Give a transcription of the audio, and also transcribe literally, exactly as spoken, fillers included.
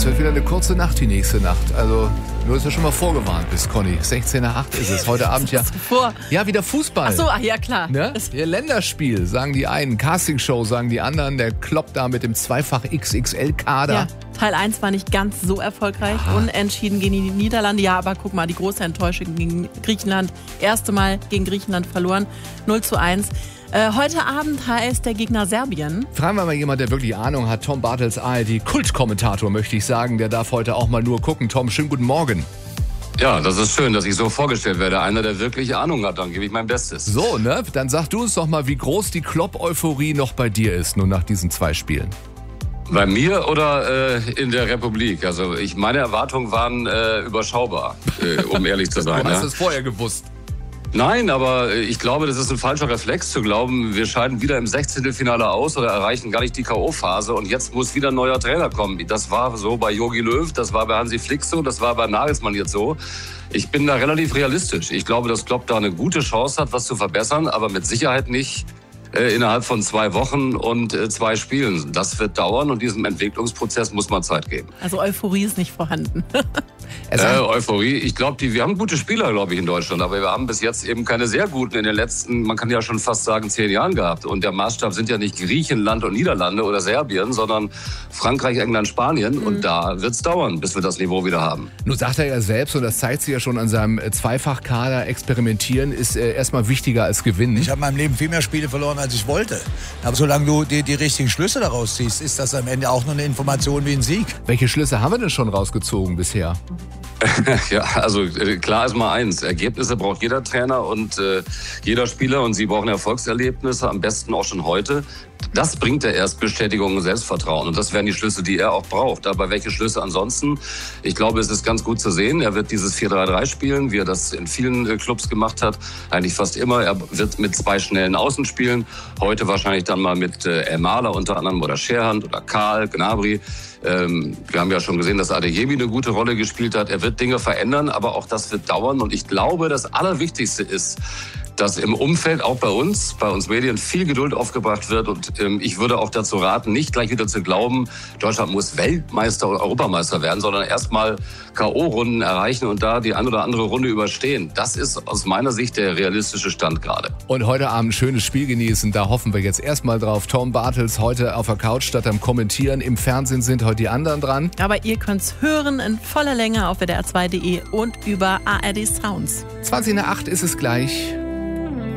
wird wieder eine kurze Nacht die nächste Nacht. Also, nur dass du schon mal vorgewarnt bist, Conny. sechzehn Uhr acht ist es heute Abend ja. Vor? Ja, wieder Fußball. Ach so, ach ja, klar. Ne? Ihr Länderspiel, sagen die einen. Castingshow, sagen die anderen. Der Klopp da mit dem zweifach X X L-Kader. Ja, Teil eins war nicht ganz so erfolgreich. Aha. Unentschieden gegen die Niederlande. Ja, aber guck mal, die große Enttäuschung gegen Griechenland. Erste Mal gegen Griechenland verloren. null zu eins. Äh, heute Abend heißt der Gegner Serbien. Fragen wir mal jemand, der wirklich Ahnung hat. Tom Bartels, A R D-Kultkommentator, möchte ich sagen. Der darf heute auch mal nur gucken. Tom, schönen guten Morgen. Ja, das ist schön, dass ich so vorgestellt werde. Einer, der wirklich Ahnung hat, dann gebe ich mein Bestes. So, ne? Dann sag du uns doch mal, wie groß die Klopp-Euphorie noch bei dir ist, nur nach diesen zwei Spielen. Bei mir oder äh, in der Republik? Also ich, meine Erwartungen waren äh, überschaubar, äh, um ehrlich zu sein. Du hast ja. es vorher gewusst. Nein, aber ich glaube, das ist ein falscher Reflex zu glauben, wir scheiden wieder im Sechzehntelfinale aus oder erreichen gar nicht die K O-Phase und jetzt muss wieder ein neuer Trainer kommen. Das war so bei Jogi Löw, das war bei Hansi Flick so, das war bei Nagelsmann jetzt so. Ich bin da relativ realistisch. Ich glaube, dass Klopp da eine gute Chance hat, was zu verbessern, aber mit Sicherheit nicht äh, innerhalb von zwei Wochen und äh, zwei Spielen. Das wird dauern und diesem Entwicklungsprozess muss man Zeit geben. Also Euphorie ist nicht vorhanden. Äh, Euphorie. Ich glaube, wir haben gute Spieler, glaube ich, in Deutschland, aber wir haben bis jetzt eben keine sehr guten in den letzten, man kann ja schon fast sagen, zehn Jahren gehabt. Und der Maßstab sind ja nicht Griechenland und Niederlande oder Serbien, sondern Frankreich, England, Spanien. Mhm. Und da wird es dauern, bis wir das Niveau wieder haben. Nun sagt er ja selbst, und das zeigt sich ja schon an seinem Zweifachkader, experimentieren ist äh, erstmal wichtiger als gewinnen. Ich habe in meinem Leben viel mehr Spiele verloren, als ich wollte. Aber solange du die, die richtigen Schlüsse daraus ziehst, ist das am Ende auch nur eine Information wie ein Sieg. Welche Schlüsse haben wir denn schon rausgezogen bisher? Ja, also äh, klar ist mal eins. Ergebnisse braucht jeder Trainer und äh, jeder Spieler und sie brauchen Erfolgserlebnisse, am besten auch schon heute. Das bringt er erst Bestätigung und Selbstvertrauen und das wären die Schlüsse, die er auch braucht. Aber welche Schlüsse ansonsten? Ich glaube, es ist ganz gut zu sehen. Er wird dieses vier drei drei spielen, wie er das in vielen äh, Clubs gemacht hat. Eigentlich fast immer. Er wird mit zwei schnellen Außen spielen. Heute wahrscheinlich dann mal mit äh, Elmaler unter anderem oder Scherhand oder Karl, Gnabry. Ähm, wir haben ja schon gesehen, dass Adeyemi eine gute Rolle gespielt hat. Er wird Dinge verändern, aber auch das wird dauern. Und ich glaube, das Allerwichtigste ist, dass im Umfeld, auch bei uns, bei uns Medien, viel Geduld aufgebracht wird. Und ähm, ich würde auch dazu raten, nicht gleich wieder zu glauben, Deutschland muss Weltmeister oder Europameister werden, sondern erstmal K O-Runden erreichen und da die ein oder andere Runde überstehen. Das ist aus meiner Sicht der realistische Stand gerade. Und heute Abend ein schönes Spiel genießen, da hoffen wir jetzt erstmal drauf. Tom Bartels heute auf der Couch statt am Kommentieren. Im Fernsehen sind heute die anderen dran. Aber ihr könnt's hören in voller Länge auf W D R zwei punkt de und über A R D Sounds. zwanzig nach acht ist es gleich.